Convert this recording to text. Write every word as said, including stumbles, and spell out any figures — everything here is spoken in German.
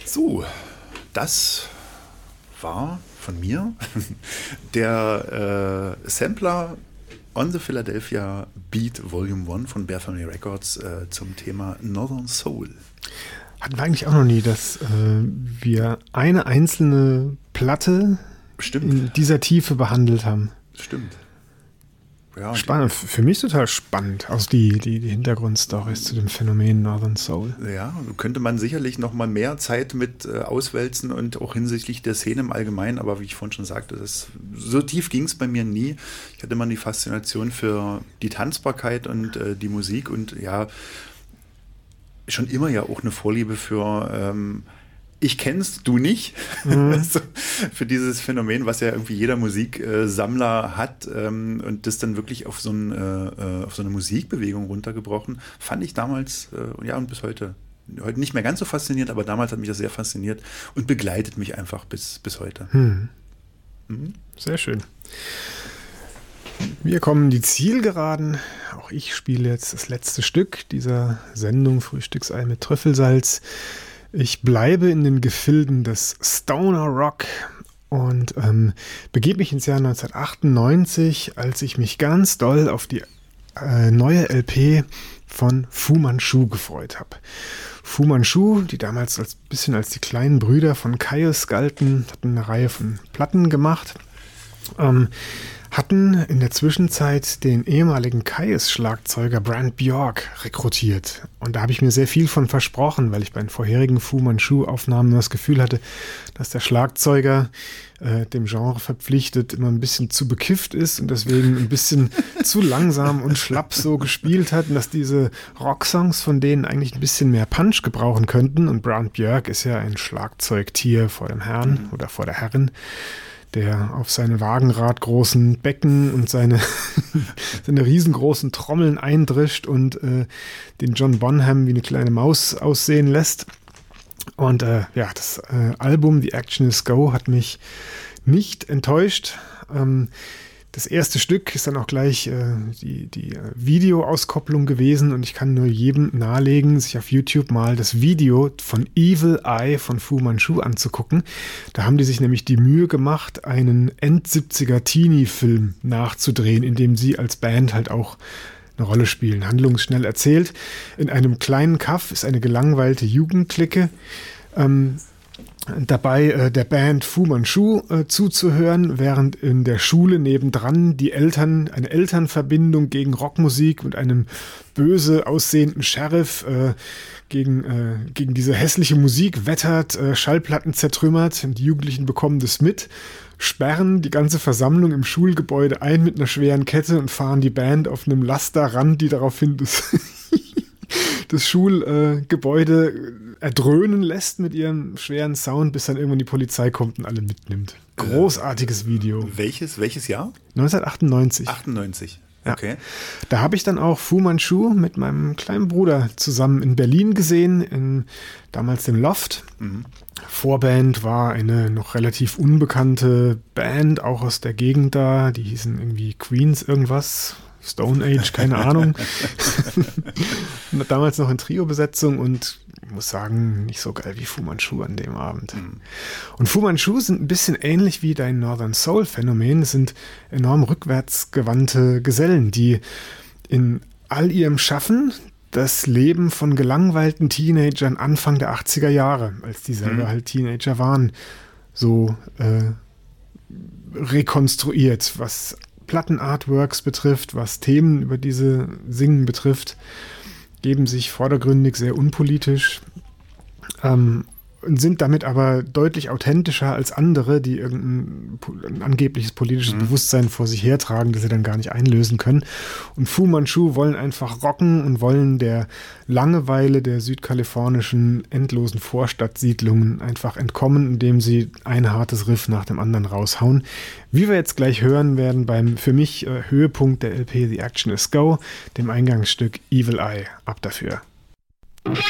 So, das war von mir der äh, Sampler On the Philadelphia Beat Volume eins von Bear Family Records äh, zum Thema Northern Soul. Hatten wir eigentlich auch noch nie, dass äh, wir eine einzelne Platte Stimmt. in dieser Tiefe behandelt haben. Stimmt. Ja, spannend, für mich total spannend, aus die, die, die Hintergrundstories zu dem Phänomen Northern Soul. Ja, könnte man sicherlich noch mal mehr Zeit mit äh, auswälzen und auch hinsichtlich der Szene im Allgemeinen, aber wie ich vorhin schon sagte, das, so tief ging es bei mir nie. Ich hatte immer die Faszination für die Tanzbarkeit und äh, die Musik und ja, schon immer ja auch eine Vorliebe für ähm, ich kenn's, du nicht. Mhm. Also für dieses Phänomen, was ja irgendwie jeder Musiksammler äh, hat ähm, und das dann wirklich auf so, ein, äh, auf so eine Musikbewegung runtergebrochen, fand ich damals, äh, ja und bis heute, heute nicht mehr ganz so faszinierend, aber damals hat mich das sehr fasziniert und begleitet mich einfach bis, bis heute. Mhm. Mhm. Sehr schön. Wir kommen die Zielgeraden. Auch ich spiele jetzt das letzte Stück dieser Sendung Frühstücksei mit Trüffelsalz. Ich bleibe in den Gefilden des Stoner Rock und ähm, begebe mich ins Jahr neunzehnhundertachtundneunzig, als ich mich ganz doll auf die äh, neue L P von Fu Manchu gefreut habe. Fu Manchu, die damals als bisschen als die kleinen Brüder von Kyuss galten, hatten eine Reihe von Platten gemacht, ähm, hatten in der Zwischenzeit den ehemaligen Kyuss-Schlagzeuger Brant Bjork rekrutiert. Und da habe ich mir sehr viel von versprochen, weil ich bei den vorherigen Fu Manchu-Aufnahmen das Gefühl hatte, dass der Schlagzeuger äh, dem Genre verpflichtet immer ein bisschen zu bekifft ist und deswegen ein bisschen zu langsam und schlapp so gespielt hat und dass diese Rocksongs von denen eigentlich ein bisschen mehr Punch gebrauchen könnten. Und Brant Bjork ist ja ein Schlagzeugtier vor dem Herrn oder vor der Herrin, der auf seine wagenradgroßen Becken und seine, seine riesengroßen Trommeln eindrischt und äh, den John Bonham wie eine kleine Maus aussehen lässt. Und äh, ja, das äh, Album The Action Is Go hat mich nicht enttäuscht. Ähm, Das erste Stück ist dann auch gleich äh, die, die äh, Videoauskopplung gewesen und ich kann nur jedem nahelegen, sich auf YouTube mal das Video von Evil Eye von Fu Manchu anzugucken. Da haben die sich nämlich die Mühe gemacht, einen End-siebziger Teenie-Film nachzudrehen, in dem sie als Band halt auch eine Rolle spielen. Handlungsschnell erzählt. In einem kleinen Kaff ist eine gelangweilte Jugendclique. Ähm, dabei äh, der Band Fu Manchu äh, zuzuhören, während in der Schule nebendran die Eltern, eine Elternverbindung gegen Rockmusik mit einem böse aussehenden Sheriff äh, gegen, äh, gegen diese hässliche Musik wettert, äh, Schallplatten zertrümmert und die Jugendlichen bekommen das mit, sperren die ganze Versammlung im Schulgebäude ein mit einer schweren Kette und fahren die Band auf einem Laster ran, die daraufhin das das Schulgebäude äh, erdröhnen lässt mit ihrem schweren Sound, bis dann irgendwann die Polizei kommt und alle mitnimmt. Großartiges Video. Welches, welches Jahr? neunzehnhundertachtundneunzig. achtundneunzig. Ja. Okay. Da habe ich dann auch Fu Manchu mit meinem kleinen Bruder zusammen in Berlin gesehen, in damals im Loft. Mhm. Vorband war eine noch relativ unbekannte Band, auch aus der Gegend da. Die hießen irgendwie Queens irgendwas. Stone Age, keine Ahnung. Damals noch in Trio-Besetzung und ich muss sagen, nicht so geil wie Fu Manchu an dem Abend. Mhm. Und Fu Manchu sind ein bisschen ähnlich wie dein Northern Soul-Phänomen. Es sind enorm rückwärtsgewandte Gesellen, die in all ihrem Schaffen das Leben von gelangweilten Teenagern Anfang der achtziger Jahre, als die selber mhm. halt Teenager waren, so äh, rekonstruiert, was Plattenartworks betrifft, was Themen, über diese singen betrifft, geben sich vordergründig sehr unpolitisch, ähm, sind damit aber deutlich authentischer als andere, die irgendein ein angebliches politisches mhm. Bewusstsein vor sich hertragen, das sie dann gar nicht einlösen können. Und Fu Manchu wollen einfach rocken und wollen der Langeweile der südkalifornischen endlosen Vorstadtsiedlungen einfach entkommen, indem sie ein hartes Riff nach dem anderen raushauen. Wie wir jetzt gleich hören werden beim für mich äh, Höhepunkt der L P The Action Is Go, dem Eingangsstück Evil Eye. Ab dafür.